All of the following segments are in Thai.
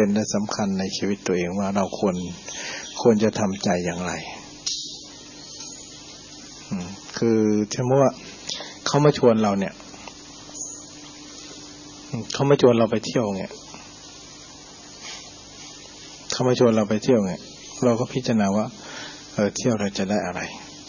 เป็นและสำคัญในชีวิตตัวเองว่าเราควรจะทำใจอย่างไรคือเช่นว่าเขามาชวนเราเนี่ยเขามาชวนเราไปเที่ยวเนี่ยเขามาชวนเราไปเที่ยวเนี่ยเราก็พิจารณาว่าเที่ยวเราจะได้อะไร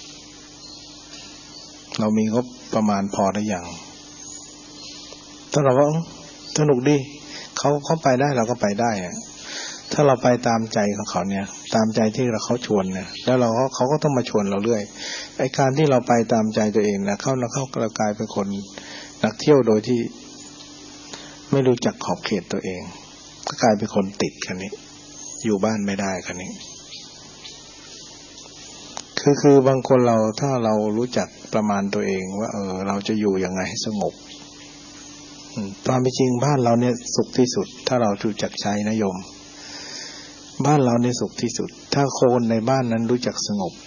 เรามีงบประมาณพอหรือยังถ้าเราว่าสนุกดีเขาไปได้เราก็ไปได้ถ้าเราไปตามใจของเขาเนี่ยตามใจที่เขาชวนเนี่ยแล้วเขาก็ต้องมาชวนเราเรื่อยไอ้การที่เราไปตามใจตัวเองนะเรากลายเป็นคนนักเที่ยวโดยที่ไม่รู้จักขอบเขตตัวเองก็กลายเป็นคนติดคันนี้อยู่บ้านไม่ได้คันนี้คือบางคนเราถ้าเรารู้จักประมาณตัวเองว่าเราจะอยู่ยังไงให้สงบตามเป็นจริงบ้านเราเนี่ยสุขที่สุดถ้าเรารู้จักใช้นะโยมบ้านเราเนี่ยสุขที่สุดถ้าคนในบ้านนั้นรู้จักสงบ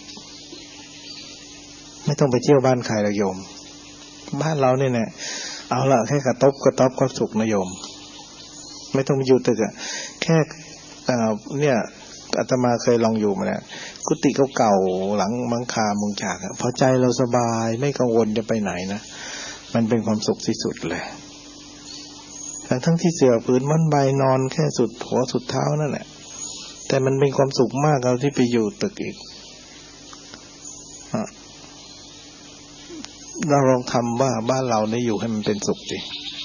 ไม่ต้องไปเที่ยวบ้านใครละโยมบ้านเราเนี่ยเอาละแค่กระต๊อบก็สุขนะโยมไม่ต้องไปอยู่ตึกแค่เนี่ยอาตมาเคยลองอยู่มาแล้วกุฏิเก่าๆหลังมังคามุงฉากพอใจเราสบายไม่กังวลจะไปไหนนะมันเป็นความสุขที่สุดเลยทั้งที่เสื่อผืนมันใบนอนแค่สุดหัวสุดเท้านั่นแหละแต่มันเป็นความสุขมากเราที่ไปอยู่ตึกอีกเราลองทำว่าบ้านเราเนี่ยอยู่ให้มันเป็นสุขดิ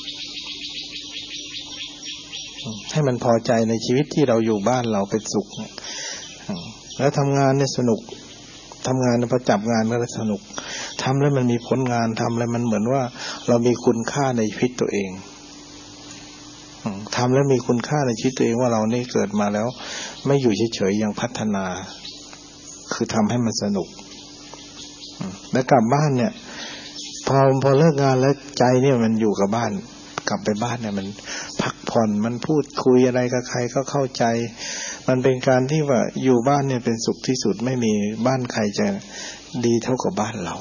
ให้มันพอใจในชีวิตที่เราอยู่บ้านเราเป็นสุขแล้วทำงานเนี่ยสนุกทำงานพอจับงานก็สนุกทำแล้วมันมีผลงานทำแล้วมันเหมือนว่าเรามีคุณค่าในชีวิตตัวเองทำแล้วมีคุณค่าในชีวิตตัวเองว่าเรานี่เกิดมาแล้วไม่อยู่เฉยๆยังพัฒนาคือทำให้มันสนุกแล้วกลับบ้านเนี่ยพอเลิกงานแล้วใจเนี่ยมันอยู่กับบ้านกลับไปบ้านเนี่ยมันพักผ่อนมันพูดคุยอะไรกับใครก็เข้าใจมันเป็นการที่ว่าอยู่บ้านเนี่ยเป็นสุขที่สุดไม่มีบ้านใครจะดีเท่ากับบ้านเรา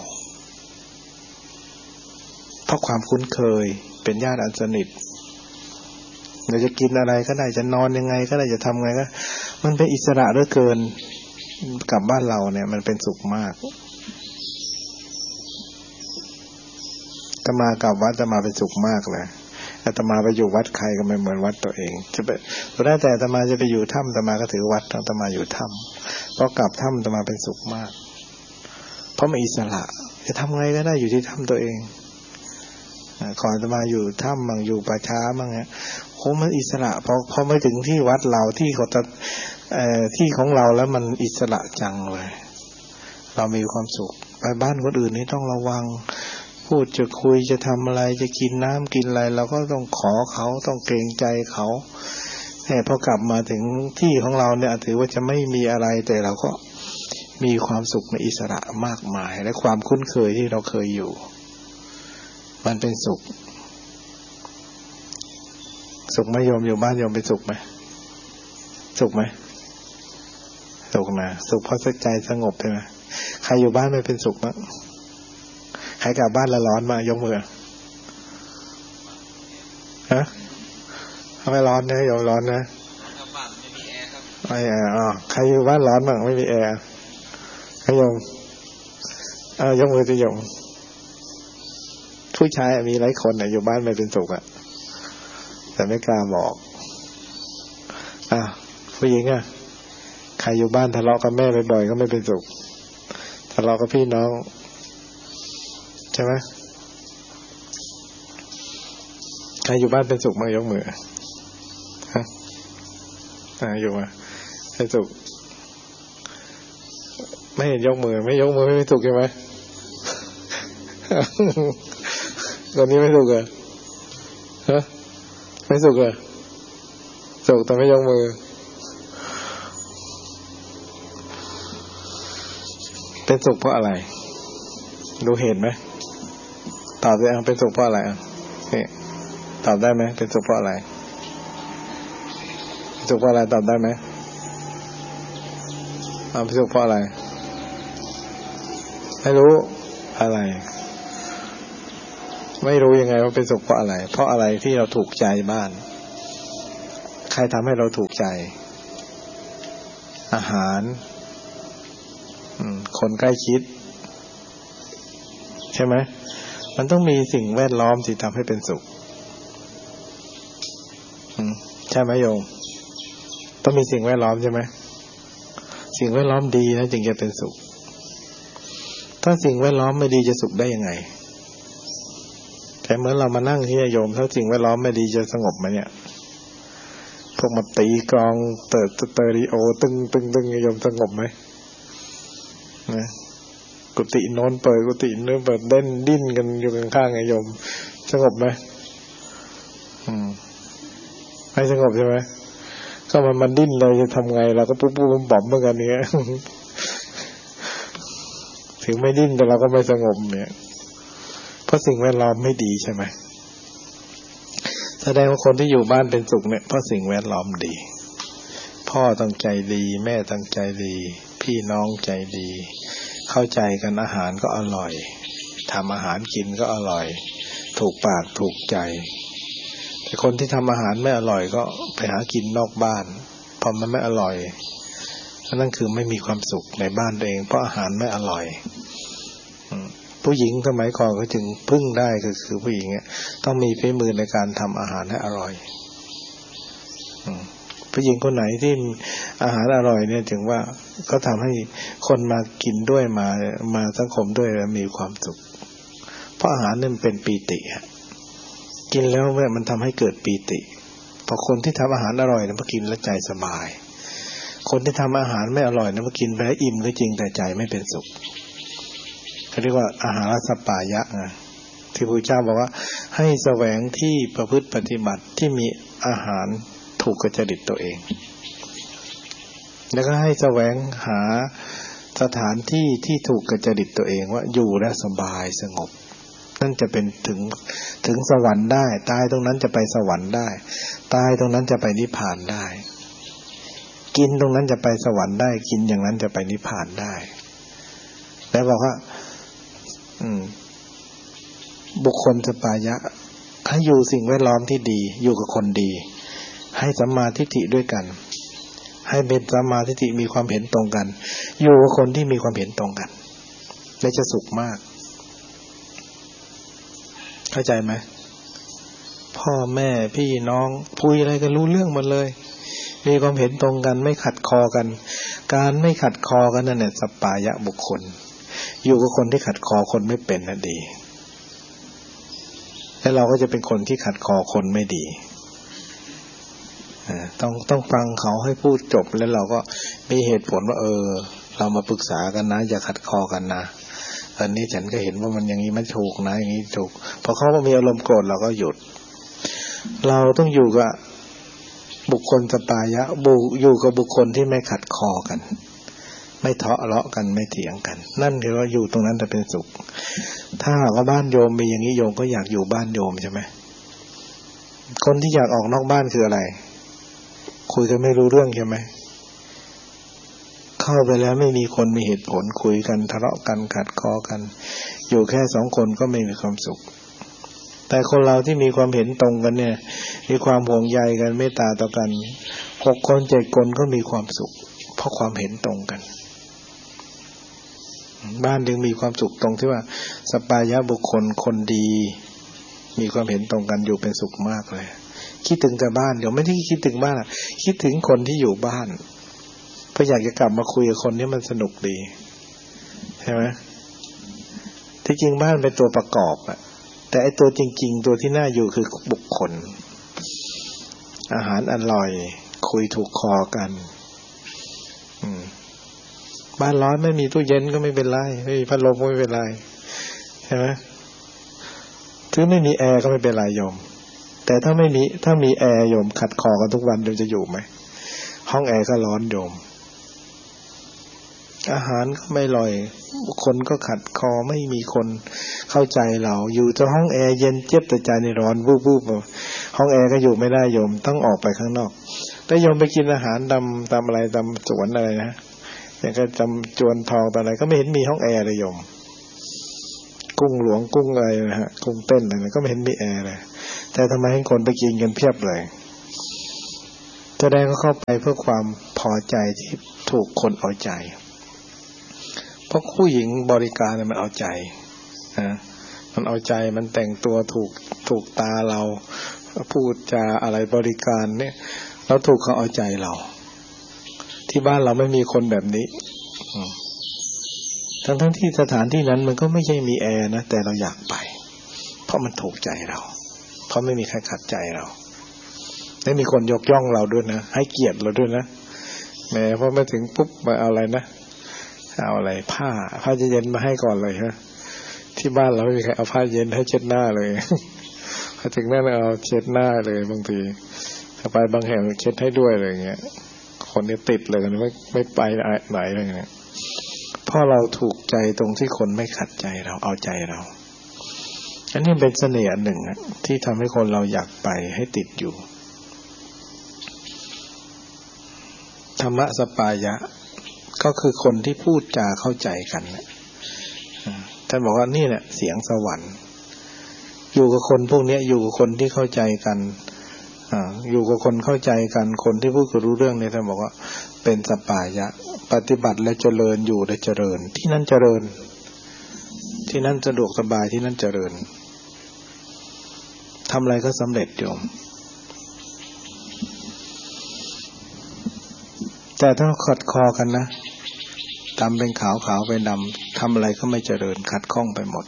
เพราะความคุ้นเคยเป็นญาติอันสนิทเราจะกินอะไรก็ได้จะนอนยังไงก็ได้จะทำไงก็มันเป็นอิสระเหลือเกินกับบ้านเราเนี่ยมันเป็นสุขมากอาตมากับวัดอาตมาเป็นสุขมากเลยอาตมาไปอยู่วัดใครก็ไม่เหมือนวัดตัวเองจะไปแล้วแต่อาตมาจะไปอยู่ถ้ำอาตมาก็ถือวัดอาตมาอยู่ถ้ำพอกลับถ้ำอาตมาเป็นสุขมากเพราะมันอิสระจะทำไงก็ได้อยู่ที่ถ้ำตัวเองก่อนอาตมาอยู่ถ้ำมั่งอยู่ป่าช้ามั่งเนี่ยโอ้มันอิสระพอไม่ถึงที่วัดเราที่เขาจะที่ของเราแล้วมันอิสระจังเลยเรามีความสุขไปบ้านคนอื่นนี่ต้องระวังพูดจะคุยจะทำอะไรจะกินน้ำกินอะไรเราก็ต้องขอเขาต้องเกรงใจเขาแต่พอกลับมาถึงที่ของเราเนี่ยถือว่าจะไม่มีอะไรแต่เราก็มีความสุขในอิสระมากมายและความคุ้นเคยที่เราเคยอยู่มันเป็นสุขไหมโยมอยู่บ้านโยมเป็นสุขไหมสุขไหมสุขนะสุขเพราะใจสงบใช่ไหมใครอยู่บ้านไม่เป็นสุขมั้งใครกลับบ้านแล้วร้อนมายกมือฮะไม่ร้อนนะโยมร้อนนะกลับบ้านไม่มีแอร์ครับไม่แอร์ใครอยู่บ้านร้อนบ้างไม่มีแอร์ให้โยมยกมือจะโยมผู้ชายมีหลายคนอยู่บ้านไม่เป็นสุขแต่ไม่กล้าบอกผู้หญิงใครอยู่บ้านทะเลาะกับแม่บ่อยๆก็ไม่เป็นสุขทะเลาะกับพี่น้องใช่ไหมใครอยู่บ้านเป็นสุขมายกมืออยู่มาเป็นสุขไม่เห็นยกมือไม่เป็นสุขใช่ไหมตอนนี้ไม่สุขเหรอฮะไม่สุขเหรอสุขแต่ไม่ยกมือเป็นสุขเพราะอะไรดูเห็นไหมตอบได้เป็นสุขเพราะอะไรนี่ตอบได้ไหมเป็นสุขเพราะอะไรสุขเพราะอะไรตอบได้ไหมเป็นสุขเพราะอะไรไม่รู้อะไรไม่รู้ยังไงว่าเป็นสุขเพราะอะไรเพราะอะไรที่เราถูกใจบ้านใครรทำให้เราถูกใจอาหารคนใกล้ชิดใช่ไหมมันต้องมีสิ่งแวดล้อมที่ทำให้เป็นสุขใช่ไหมโยมต้องมีสิ่งแวดล้อมใช่ไหมสิ่งแวดล้อมดีนะจึงจะเป็นสุขถ้าสิ่งแวดล้อมไม่ดีจะสุขได้ยังไงแต่เหมือนเรามานั่งที่โยมถ้าสิ่งแวดล้อมไม่ดีจะสงบไหมเนี่ยพวกมาตีกลองเปิดสเตอริโอตึงโยมสงบไหมนะกุฏิโน้นเปิดกุฏินู้นเปิดเด่นดิ้นกันอยู่ข้างๆไงโยมสงบไหมไม่สงบใช่ไหมก็มันดิ้นเลยจะทำไงเราก็ปุ๊บๆบ่มๆเหมือนกันเนี้ยถึงไม่ดิ้นแต่เราก็ไม่สงบเนี่ยเพราะสิ่งแวดล้อมไม่ดีใช่ไหมแสดงว่าคนที่อยู่บ้านเป็นสุขเนี่ยเพราะสิ่งแวดล้อมดีพ่อตั้งใจดีแม่ตั้งใจดีพี่น้องใจดีเข้าใจกันอาหารก็อร่อยทำอาหารกินก็อร่อยถูกปากถูกใจแต่คนที่ทำอาหารไม่อร่อยก็ไปหากินนอกบ้านพอมันไม่อร่อยนั่นคือไม่มีความสุขในบ้านตัวเองเพราะอาหารไม่อร่อยผู้หญิงสมัยก่อนก็จึงพึ่งได้ก็คือผู้หญิงต้องมีฝีมือในการทำอาหารให้อร่อยผู้หญิงคนไหนที่อาหารอร่อยเนี่ยถึงว่าก็ทำให้คนมากินด้วยมาสังคมด้วยแล้วมีความสุขเพราะอาหารนี่มันเป็นปีติกินแล้วมันทำให้เกิดปีติพอคนที่ทำอาหารอร่อยเนี่ยพอกินแล้วใจสบายคนที่ทำอาหารไม่อร่อยเนี่ยพอกินไปแล้วอิ่มก็จริงแต่ใจไม่เป็นสุขเขาเรียกว่าอาหารสัปปายะนะที่พระพุทธเจ้าบอกว่าให้แสวงที่ประพฤติปฏิบัติที่มีอาหารถูกกับจริตตัวเองแล้วก็ให้แสวงหาสถานที่ที่ถูกกับจริตตัวเองว่าอยู่แล้วสบายสงบนั่นจะเป็นถึงสวรรค์ได้ตายตรงนั้นจะไปสวรรค์ได้ตายตรงนั้นจะไปนิพพานได้กินตรงนั้นจะไปสวรรค์ได้กินอย่างนั้นจะไปนิพพานได้แล้วบอกว่าบุคคลสัปปายะให้อยู่สิ่งแวดล้อมที่ดีอยู่กับคนดีให้สัมมาทิฏฐิด้วยกันให้เป็นสัมมาทิฏฐิมีความเห็นตรงกันอยู่กับคนที่มีความเห็นตรงกันและจะสุขมากเข้าใจไหมพ่อแม่พี่น้องคุยอะไรกันรู้เรื่องหมดเลยมีความเห็นตรงกันไม่ขัดคอกันการไม่ขัดคอกันนั่นแหละสัปปายะบุคคลอยู่กับคนที่ขัดคอคนไม่เป็นน่ะดีแล้วเราก็จะเป็นคนที่ขัดคอคนไม่ดีต้องฟังเขาให้พูดจบแล้วเราก็มีเหตุผลว่าเรามาปรึกษากันนะอย่าขัดคอกันนะอันนี้ฉันก็เห็นว่ามันอย่างนี้ไม่ถูกนะอย่างนี้ถูกพอเขามีอารมณ์โกรธเราก็หยุดเราต้องอยู่กับบุคคลสัปปายะอยู่กับบุคคลที่ไม่ขัดคอกันไม่ทะเลาะกันไม่เถียงกันนั่นคือว่าอยู่ตรงนั้นจะเป็นสุขถ้าว่าบ้านโยมมีอย่างนี้โยมก็อยากอยู่บ้านโยมใช่ไหมคนที่อยากออกนอกบ้านคืออะไรคุยกันไม่รู้เรื่องใช่ไหมเข้าไปแล้วไม่มีคนมีเหตุผลคุยกันทะเลาะกันขัดคอกันอยู่แค่สองคนก็ไม่มีความสุขแต่คนเราที่มีความเห็นตรงกันเนี่ยมีความห่วงใยกันเมตตาต่อกัน6 คน 7 คนก็มีความสุขเพราะความเห็นตรงกันบ้านจึงมีความสุขตรงที่ว่าสัปปายะบุคคลคนดีมีความเห็นตรงกันอยู่เป็นสุขมากเลยคิดถึงแต่บ้านเดี๋ยวไม่ได้คิดถึงบ้านคิดถึงคนที่อยู่บ้านเพราะอยากจะกลับมาคุยกับคนนี้มันสนุกดีใช่ไหมที่จริงบ้านเป็นตัวประกอบแต่ไอ้ตัวจริงๆตัวที่น่าอยู่คือบุคคลอาหารอร่อยคุยถูกคอกันบ้านร้อนไม่มีตู้เย็นก็ไม่เป็นไรไม่มีพัดลมก็ไม่เป็นไรใช่ไหมถึงไม่มีแอร์ก็ไม่เป็นไรโยมแต่ถ้ามีแอร์โยมขัดคอกันทุกวันโยมจะอยู่ไหมห้องแอร์ก็ร้อนโยมอาหารก็ไม่อร่อยคนก็ขัดคอไม่มีคนเข้าใจเราอยู่แต่ห้องแอร์เย็นเจี๊ยบแต่ใจในร้อนวูบๆห้องแอร์ก็อยู่ไม่ได้โยมต้องออกไปข้างนอกแต่โยมไปกินอาหารตามอะไรตามสวนอะไรนะอย่างก็จำจวนทองตอนไหนก็ไม่เห็นมีห้องแอร์เลยโยมกุ้งหลวงกุ้งอะไรนะฮะกุ้งเต้นอะไรก็ไม่เห็นมีแอร์เลยแต่ทำไมให้คนไปกินกันเพียบเลยแสดงก็เข้าไปเพื่อความพอใจที่ถูกคนเอาใจเพราะผู้หญิงบริการเนี่ยมันเอาใจนะมันเอาใจมันแต่งตัวถูกตาเราพูดจาอะไรบริการเนี่ยเราถูกเขาเอาใจเราที่บ้านเราไม่มีคนแบบนี้ทั้งที่สถานที่นั้นมันก็ไม่ใช่มีแอร์นะแต่เราอยากไปเพราะมันถูกใจเราเพราะไม่มีใครขัดใจเราไม่มีคนยกย่องเราด้วยนะให้เกียรติเราด้วยนะแม้พอมาถึงปุ๊บมาเอาอะไรนะเอาอะไรผ้าเย็นมาให้ก่อนเลยฮะที่บ้านเราไม่มีใครเอาผ้าเย็นให้เช็ดหน้าเลยพอถึงนั่นเอาเช็ดหน้าเลยบางทีถ้าไปบางแห่งเช็ดให้ด้วยอะไรอย่างเงี้ยคนนี้ติดเลยไม่ไปไหนอะไรเงี้ยเพราะเราถูกใจตรงที่คนไม่ขัดใจเราเอาใจเราอันนี้เป็นเสน่ห์อันหนึ่งที่ทำให้คนเราอยากไปให้ติดอยู่ธรรมะสปายะก็คือคนที่พูดจาเข้าใจกันท่านบอกว่านี่แหละเสียงสวรรค์อยู่กับคนพวกนี้อยู่กับคนที่เข้าใจกันอยู่กับคนเข้าใจกันคนที่พูดรู้เรื่องเนี่ยท่านบอกว่าเป็นสปายะปฏิบัติและเจริญอยู่และเจริญที่นั่นเจริญที่นั่นสะดวกสบายที่นั่นเจริญทำอะไรก็สำเร็จโยมแต่ถ้าขัดคอกันนะดำเป็นขาวขาวเป็นดำทำอะไรก็ไม่เจริญขัดข้องไปหมด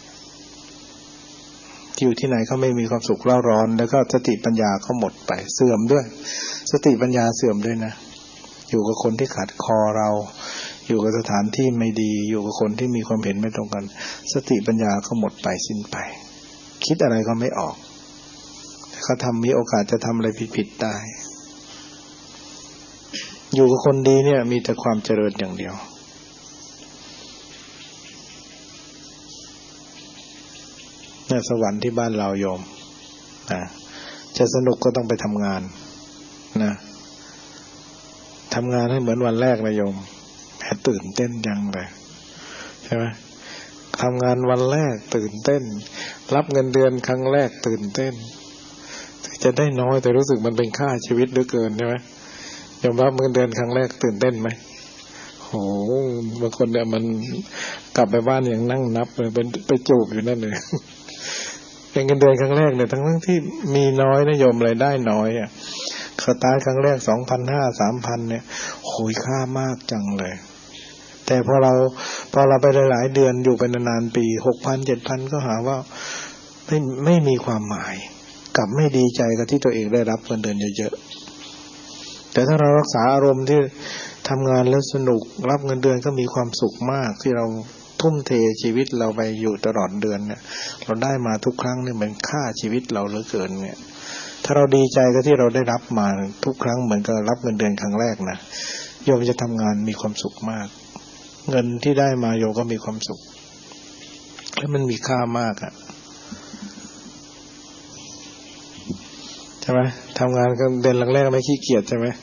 อยู่ที่ไหนเขาไม่มีความสุขเล่าร้อนแล้วก็สติปัญญาเขาหมดไปเสื่อมด้วยสติปัญญาเสื่อมด้วยนะอยู่กับคนที่ขัดคอเราอยู่กับสถานที่ไม่ดีอยู่กับคนที่มีความเห็นไม่ตรงกันสติปัญญาเขาหมดไปสิ้นไปคิดอะไรก็ไม่ออกเขามีโอกาสจะทำอะไรผิดๆได้อยู่กับคนดีเนี่ยมีแต่ความเจริญอย่างเดียวเนี่ยสวรรค์ที่บ้านเราโยมจะสนุกก็ต้องไปทำงานนะทำงานให้เหมือนวันแรกนะโยมแหมตื่นเต้นจังเลยใช่ไหมทำงานวันแรกตื่นเต้นรับเงินเดือนครั้งแรกตื่นเต้นจะได้น้อยแต่รู้สึกมันเป็นค่าชีวิตเหลือเกินใช่ไหมยอมรับเงินเดือนครั้งแรกตื่นเต้นไหมโหบางคนเนี่ยมันกลับไปบ้านอย่างนั่งนับเลยไปจูบอยู่นั่นเลยเป็นเงินเดือนครั้งแรกเนี่ยทั้งที่มีน้อยนะโยมรายได้น้อยอ่ะสตาร์ทครั้งแรก 2,500 3,000 เนี่ยโหยค่ามากจังเลยแต่พอเราไปหลายๆเดือนอยู่เป็นนานๆปี 6,000 7,000 ก็หาว่าไม่มีความหมายกลับไม่ดีใจกับที่ตัวเองได้รับเงินเดือนเยอะๆแต่ถ้าเรารักษาอารมณ์ที่ทำงานแล้วสนุกรับเงินเดือนก็มีความสุขมากที่เราทุ่มเทชีวิตเราไปอยู่ตลอดเดือนเนี่ยเราได้มาทุกครั้งเนี่ยมันค่าชีวิตเราเหลือเกินเนี่ยถ้าเราดีใจกับที่เราได้รับมาทุกครั้งเหมือนกับรับเงินเดือนครั้งแรกนะโยมจะทำงานมีความสุขมากเงินที่ได้มาโยมก็มีความสุขแล้วมันมีค่ามากใช่ไหมทำงานกันเดือนแรกๆไม่ขี้เกียจใช่ไหม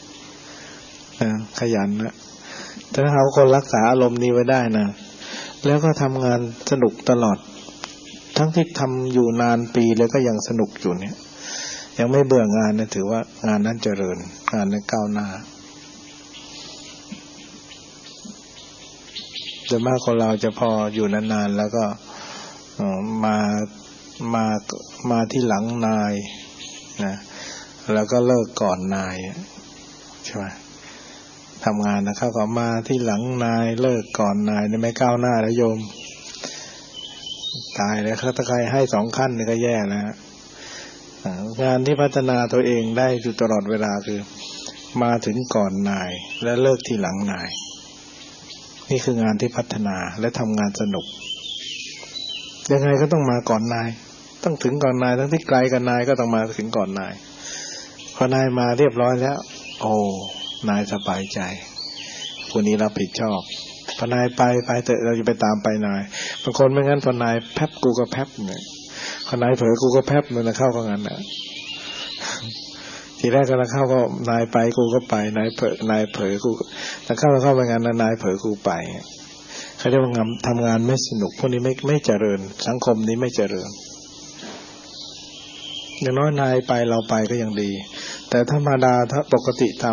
ขยันนะถ้าเขาคนรักษาอารมณ์นี้ไว้ได้นะแล้วก็ทำงานสนุกตลอดทั้งที่ทำอยู่นานปีแล้วก็ยังสนุกอยู่เนี่ยยังไม่เบื่องานนะถือว่างานนั้นเจริญงานนั้นก้าวหน้าโดยมากคนเราจะพออยู่นานๆแล้วก็มาที่หลังนายนะแล้วก็เลิกก่อนนายใช่ไหมทำงานนะเขาก็มาที่หลังนายเลิกก่อนนายนี่ไม่ก้าวหน้าแล้วโยมตายแล้วถ้าใครให้2 ขั้นนี่ก็แย่แล้วงานที่พัฒนาตัวเองได้อยู่ตลอดเวลาคือมาถึงก่อนนายและเลิกที่หลังนายนี่คืองานที่พัฒนาและทำงานสนุกยังไงก็ต้องมาก่อนนายต้องถึงก่อนนายทั้งที่ไกลกันนายก็ต้องมาถึงก่อนนายพอนายมาเรียบร้อยแล้วโอ้นายสบายใจคนนี้รับผิดชอบพอนายไปเถอะเราจะไปตามไปนายบางคนไม่งั้นพอนายแป๊บกูก็แป๊บเนี่ยพอนายเผลอกูก็แป๊บเลยนะเข้าก็งั้นนะทีแรกก็เข้าก็นายไปกูก็ไปนายเผลอกูแต่เข้าไปงั้นนะนายเผลอกูไปเขาเรียกว่างานทำงานไม่สนุกพวกนี้ไม่เจริญสังคมนี้ไม่เจริญอย่างน้อยนายไปเราไปก็ยังดีแต่ธรรมดาถ้าปกติตาม